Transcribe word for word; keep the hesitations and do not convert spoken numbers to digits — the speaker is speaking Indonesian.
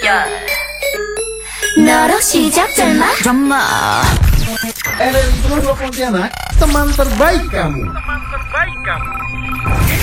Ya. 너로 시작 짤마 Drama. R R I Pontianak, teman terbaik kamu. Teman terbaik kamu.